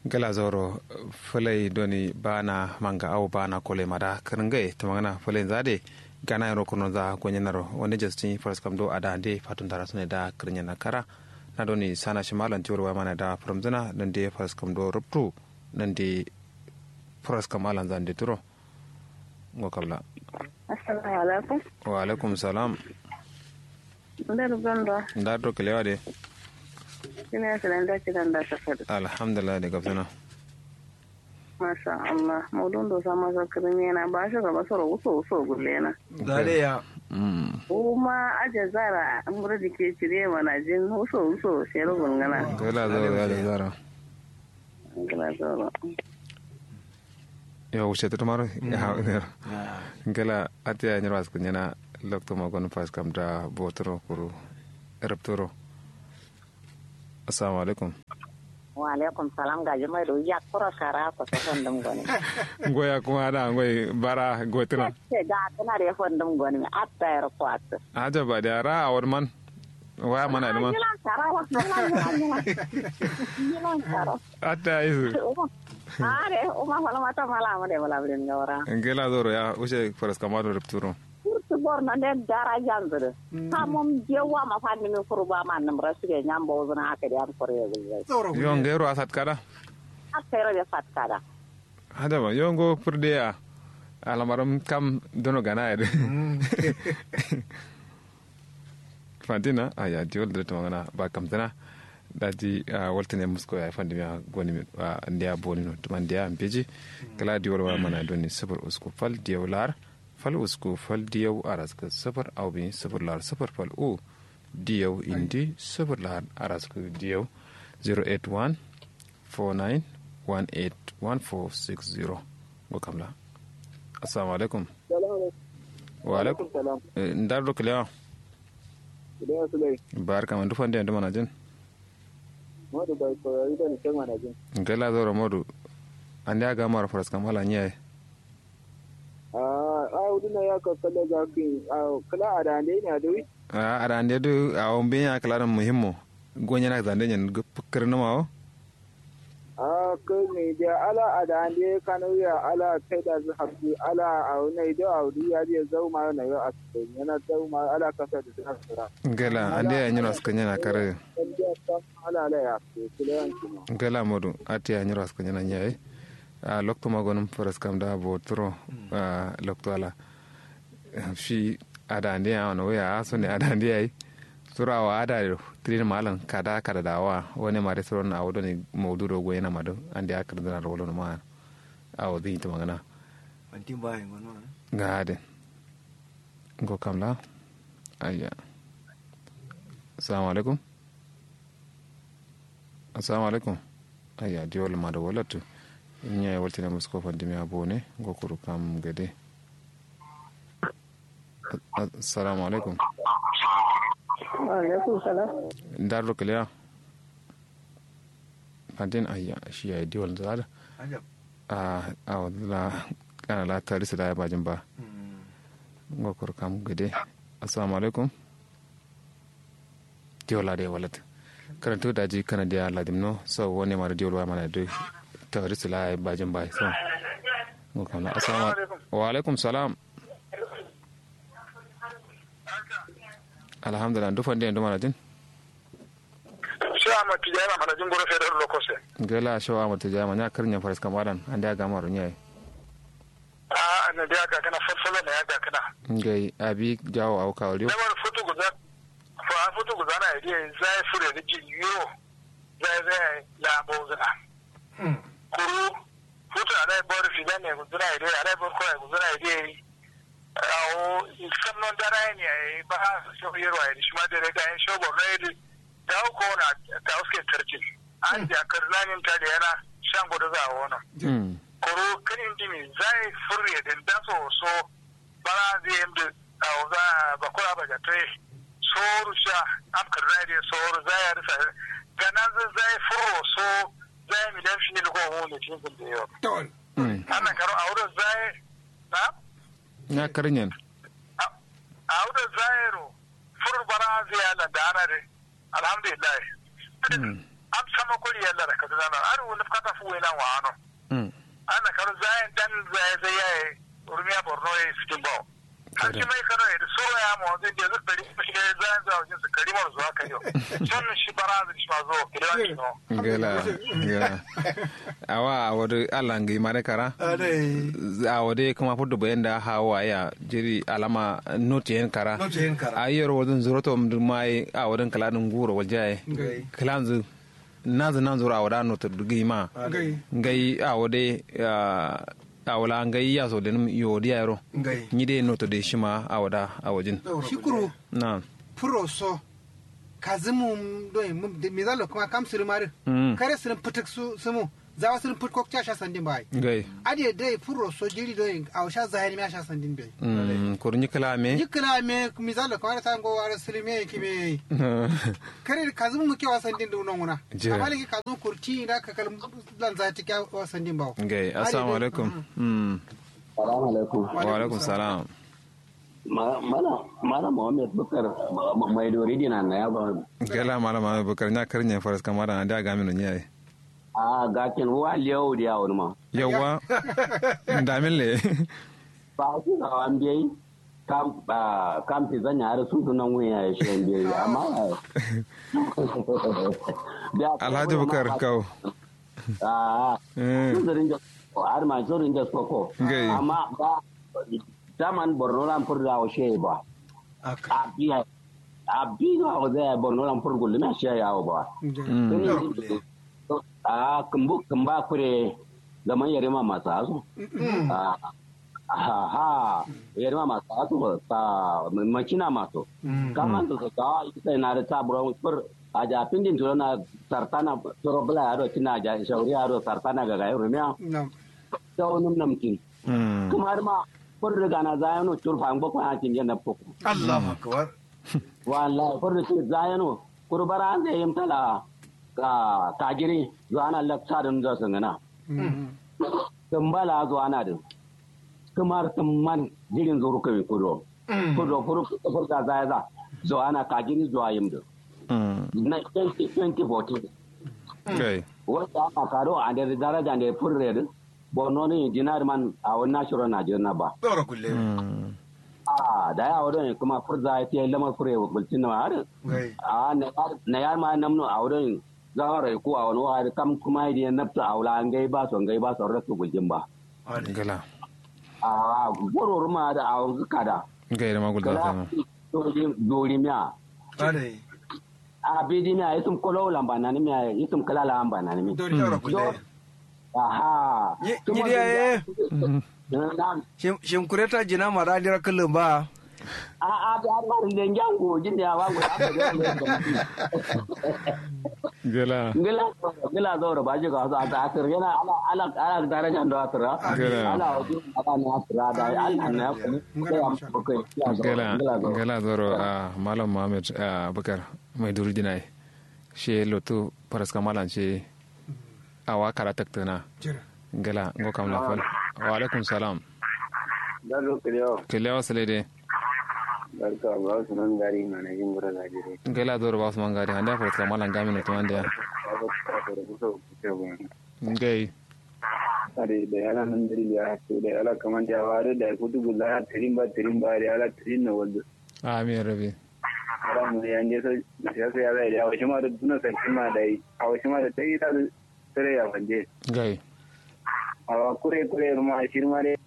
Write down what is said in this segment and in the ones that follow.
gala zoro fulai doni bana manga au bana kole mada kringai tamangana fulai zade gana yaro kuno za gonyenaro wani justin first kam do ada de fatun dara sune da krinyana kara na doni sana shimalan tiwar mana da from nan de first kam do ruptu nan de first kam alan zan de turo ngo kabla assalamu alaikum wa alaikum salam ndar do kelewa de ina sanan da kidan da safar alhamdulillah de gabsana masha Allah maudun do sama zakarin yana ba shi gaba soro uso gulle na dare ya kuma aje zara an bura dike cire mana jin uso shero gungana gala zara yo wuce ta maro ya gala atiya ni ras kunyana lokto magon fas kam da botoro kuru erptoro assalamu alaikum wa alaikum salam gaji mai do ya kura kara ko fondum goni goya kuma da goy bara gotina ce ga tana da fondum goni atta yar kwat aja ba da ra awar man wa mana da man atta isu are o ma fala mata mala ma de mala bin ngora ngela doro ya use faras kamado repturo kurtu borno den dara jangere tamom jewa ma fanni mi kurba man nam rasige nyambo zona akade am korego yo ngero asat kada akere de fat kada hada ba yo ngo purde ya alamaram kam dono gana ede fantina aya diol de tongana ba kam tana daji waltene musko ya fandi ya goni ndia bonino to ndia ampeji kala diol wa mana doni sabar usko fal diolar fal usko fal diyaw araska sabar awbi sabar lar sabar fal o diyaw indi sabar lar araska diyaw 081 49 18 1460 wakamla assalamu alaikum wa alaikum salam ndar do kala barka man dufande ndo mana jen modu bai ko idan ke mana jin ngela zoro modu ande aga mara faras kamala nyae udina ya ka kala ga ki kala adande ne adui adande du awon ya kala muhimmo gonya na zande nyen fukkar na mawo ko ne da ala adande kanu ya ala kai da habbi ala aunai da audi ya je zauma na yo asbe yana zauma ala kasa da tsara ngela ande ya nyino skanya na kare ala ala ya kula ngela modu ati ya nyiro skanya na nyae lokto magonum faras kam da botro lokto ala fi adande ya no ya so ne adande ai surawa ada trin malan kada dawa woni mare suron awdo ni mawduro go yana mado ande akar dana rolo no ma awdi to magana antin baye ngono ngade go kamla ayya assalamu alaikum ayya diol mado wolatu nya woltina musko fandimi abone go kuru kam gade assalamu alaikum wa alaikum salam ndaro kala fandin ayya shi ya diol zada wala kana la tarisa da bajin ba go kuru kam gade assalamu alaikum diola de walat karanto daji kana dia ladimno so woni mara diol wa mana do tarisa la bajin ba so go kana assalamu wa alaikum salam alhamdulillah du fande ndo manajin shawa matijama manajin goro fedar lokose gela shawa matijama nya karnya faris kamadan anda ga maru nyai na da ga kana farfala na ga kana ngai abi jawo au kawli da war foto guza na idea zai fure da jin yo zai la bozana kuru foto ada bor fidane guza idea ada bor ko guza idea awo sannon dara ne ba so yero ai shi ma da ga in shogo ready da ko na ta uske tarki an da karnanin ta da yana shan gudu za a wona koro kanin dimi zai furye din da so bara zai yanda awo za ba kura ba ga tai so rusha am karnai so zai ya rusa ganan zai furo so zai mi dan shi ne ko woni cikin da yau to ana karo aure zai na na karinyan a wuda zairo fur bara ziyala da ana de alhamdulillah am sama kuri yalla da kaduna na ar wala kata fu wela wa ano ana karo zai dan zai yayi urmiya borno yi cikin bawo an ci mai kano da so ya mu zai da zai bari shi zai zawo jin su karimar zuwa kayo sun shi baraza shi ma zo kidan shi no gela awa wadu alangi mare kara awade kuma fudu bayan da hawa ya jiri alama notiyen kara ayyar wadun zuroto mai awadun kaladin guro wajaye kalanzu nazu nan zura awada notar dugi ma ngai awade awala ngai ya so den yodi yaro ni de noto de shima awada awajin shukuru na proso kazimu do mi zalo kuma kam sirmar kare sirin putuk su sumu zawa sirin put kok cha sandin bai ngai ade dai proso jiri do awsha zahiri mi sha sandin bai kurni kalame mi zalo kuma ta go ara silime kime kare kazimu mu ke wasandin do nonguna amma lagi kazimu kurti da ka kal lan zati ka wasandin bawo ngai assalamu alaikum Assalamu alaikum. Wa alaikum salam. Mala Muhammad Bukar mai dori dina na ya ba. Gela mala Muhammad Bukar na karnya faras kamara na da ga mino nyaye. Ga ken wa liyo dia wani ma. Yawa. Ndamin le. Ba ku ga an biyi kam ti zanya har sun tunan wuya ya shi biyi amma Alhaji Bukar kau. Har ma zorin da soko amma ba zaman borno lan fur da washe ba abiya wa da borno lan fur gulle na shi yawo ba kumba kure zaman yare ma masu azu yare ma masu azu ta makina masu kaman da ka ita na da tabura fur a jafin din na sartana toro bla yaro tina ja shauri yaro sartana ga gayo rumiya taunum namkin kuma har ma fur riga na zayano turfa an bako a cikin na poko Allahu akbar wallahi fur riga zayano kurbara an zai yimtala ka tajiri zuwa lakta din da sangana tambala zuwa na din kamar tamman jirin zuru kai kudo fur da zayaza zuwa na tajiri zuwa yimdo na 2014 wata aka karo a da daraja da furre din bono ne dinar man a wannan shirin Najeriya ba dora kulle da ya wadon kuma furza ya ce lamar furre bulcin na har na yar ma namno a wadon zawara ko a wani wani kam kuma idan nafta a wala ngai ba son rasu bulcin ba gala goror ma da a zuka da ngai da magul da ta dori miya bidi miya yitum kolo lamba na ni miya yitum kala lamba na ni dora kulle aha gidiya shin kureta jina mara dira kullum ba da har da njango jinde ya wango gela zaura ba ji ga ta asir yana ala daraja da asira ala wajen aka na asira da Allah na gela zoro malam Muhammad Bukar mai duri dinai she lotu paraska malan she awa kara taktana gela ngo kam la fal wa alaikum salam Dalo kelewa salede barka ba su nan gari na na yin gura gajire gela zoro ba su man gari handa paraska malan gamin to anda ngai are da yana nan dari ya to da ala kaman da ware da kudu gulla tirin ba da ala tirin na waldo amin rabi ran ne yanje so ya zai da wasu ma da duna sai ma da yi a wasu ma da tai ta tare ya wanje gai a kure ma shirma ne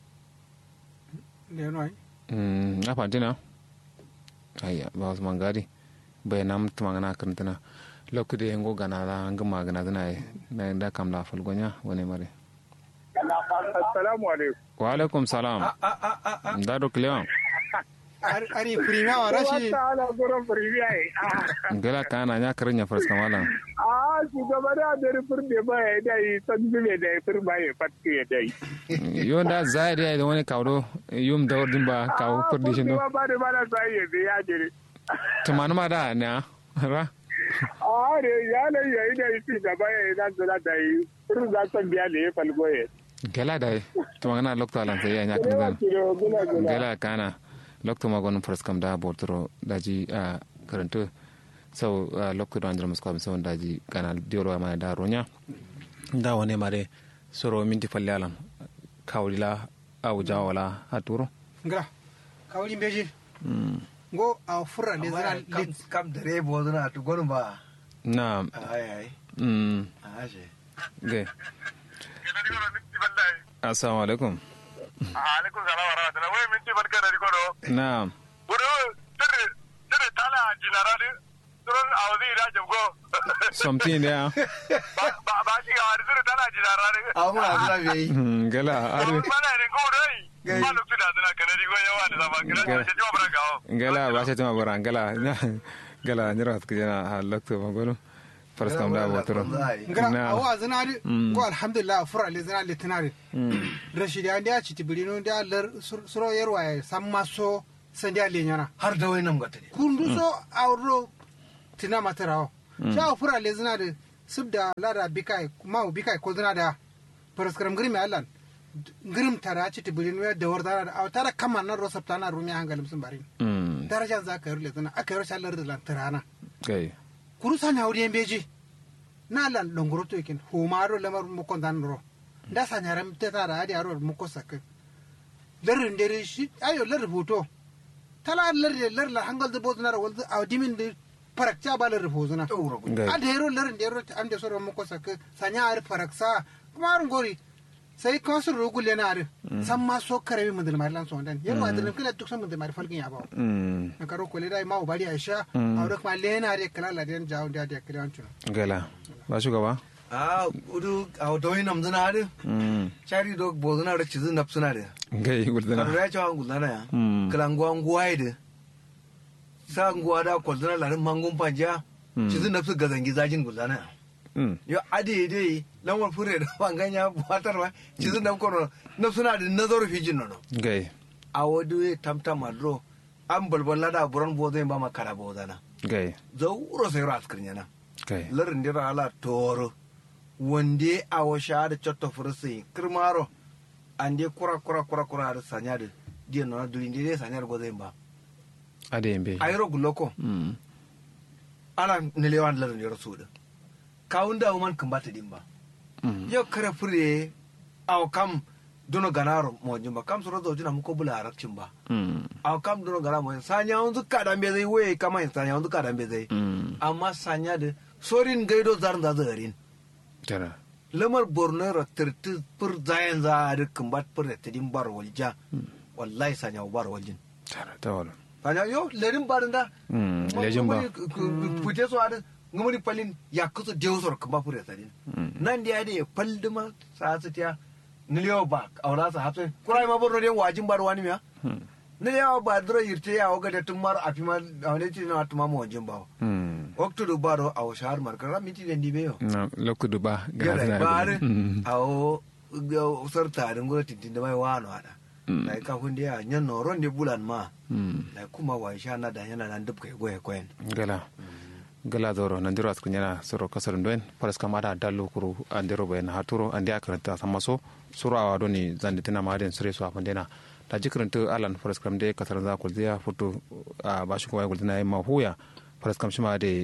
ne no ai a fantina ayya ba su man gari bai nam tumangana kantana lokude yango gana la ngama gana dana na da kam la fulgonya wani mare assalamu alaikum wa alaikum salam da do kleon ari prima wara shi ala goro prima gala kana nya karnya fars kamala shugaba da furde ba ya dai san zube da furba ya fatke ya dai yo da zaire da wani kawdo yum da ordin ba kawo furdishin do ba da bana sai ya jere tumanu ma da na ra are ya ne yayi da shi gaba ya da zala da yi furu za san biya ne falgoye gala dai tumana lokta lan sai ya nya kan gala kana lokto magon fars kam da bortoro daji a karanto sau lokko do andra musko so daji kana diolo ma da ronya da wone mare soro minti fallalam kawlila aw jawala haturo ngra kawli beji go a furra le zana lit kam dare bo zana to gonun ba na ai aje ge assalamu alaikum alaikum salam wa rahmatullahi wai minti barka da rikodo na'am buru tare tala jinarade turun awzi da jamgo something ya ba shi ga wani tare tala jinarade amma azra bai gala are mana ne ko dai ba lokacin da zana kana rigo yawa da zama kira ce ji ba ga gala ba sai tuma baran gala nyira hat kujana ha lokto magoro faras kam da botoro ngra awa zanari go alhamdulillah furra le zana litinari rashidi an da ci tibirino da lar suro yarwa samma so sandiya le nyana har da wainam gata ne kundu so awro tina matarawo sha furra le zana da subda lara bikai ma bikai ko zana da faras karam grimi allan grim tara ci tibirino da warda da tara kamar nan rosapta na rumi hangalim sun bari daraja za ka rule zana aka yi rashin lar da lantarana kai kurusa na wuri beji na lan longoro to yakin humaro lamar mukon dan ro da sanyaram ta tara hadi aro muko sak larin dere shi ayo lar hoto tala lar la hangal da bozna wal audimin da parakcha ba lar hozuna a da hero larin dero an da soro muko sak sanya ar paraksa kuma ron gori sai ko su rugul yana ar san ma so kare mun da marlan so dan yero adin kila duk san mun da mar falgin ya ba na karo ko le dai ma bari aisha aure kuma le yana ar kala la den jawo da kila wancin gala ba shugaba udu a doyin nam zana hadu chari dog bozuna da cizin nafsuna da gai guldana ya cewa gulana ya kalanguwa nguwa da sa nguwa da kwaldana larin mangun panja cizin nafsu gazangi zajin gulana yo ade dai lamar fure da banganya buwatar ba cizin nan kono nafsuna da nazaru fijin nono gai a wadu tamtam adro an balballa da buran bozai ba makara bozana gai zauro sai ras kirnyana gai larin dira ala toro wande a washa da cotto fursi kirmaro ande kura da sanya da dia no dulin dia sanya go zemba ade mbe ayro guloko ala nilewan larin dira suda kaunda man kambata dimba yo kare fure aw kam dono ganaro mo jumba kam soro do jina muko bula arakcin ba aw kam dono ganaro mo sanya on zuka da mbe zai we kama sanya on zuka da mbe zai amma sanya da sorin gaido zarin da zarin tara lamar borno ra tirti pur zayan za a dukkan bat pur da tidin bar walja wallahi sanya bar waljin tara tawala sanya yo lerin barin da lejin ba fute so ada ngumuri palin yakuso deusor kamba pur da tidin nan dia de palduma sa tiya niliyo ba awla sa hafse kurai ma borno de wajin bar wani miya ne ya ba dro yirte ya oga da tumar afima awne ti na tuma mo wajin ba waktu du baro aw shahar markara miti den dibe yo na lokku ba gara bare aw sarta den gura tintin da mai wano ada dai ka hunde ya nyan no ronde bulan ma dai kuma wa sha na da yana nan dubkai goye koyen gala doro nan diro askunya soro kasar ndoen paras kamada dallo kuru andero ben haturo andi akaranta samaso suro awado ni zandi tina maden sure so afandena da jikranta alan paras kamde kasar za kulziya foto bashi ko wayul dina ma huya paras kam shima de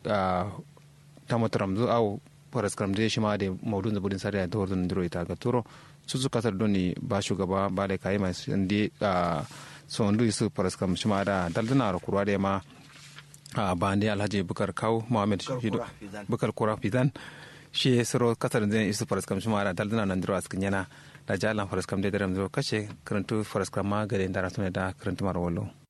tamotaram zu au paras kamde shima de maudun da budin sare da doro ndiro ita ga turo suzu kasar doni ba shugaba ba da kai mai ndi so ndu su paras kam shima da daldana ro kurwa de ma bande alhaji bukar kaw muhammad hido bukar kura fidan shi soro kasar zai isu faras kam shima da daldana nan diro askin yana da jalan faras kam da daram zo kace karantu faras kam ma gare da rasune da karantu marwalo